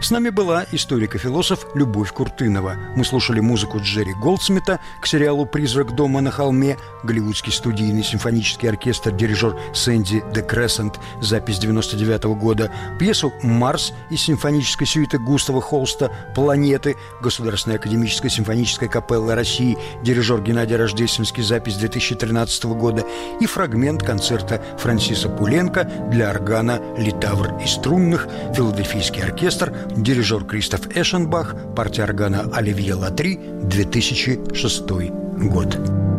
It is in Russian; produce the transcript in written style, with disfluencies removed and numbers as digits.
С нами была историк и философ Любовь Куртынова. Мы слушали музыку Джерри Голдсмита к сериалу «Призрак дома на холме», голливудский студийный симфонический оркестр, дирижер Сэнди де Крессент, запись 99 года, пьесу «Марс» из симфонической сюиты Густава Холста «Планеты», Государственная академическая симфоническая капелла России, дирижер Геннадий Рождественский, запись 2013 года, и фрагмент концерта Франсиса Пуленко для органа, литавр и струнных, филадельфийский оркестр, дирижер Кристоф Эшенбах, партия органа Оливье Латри, 2006 год.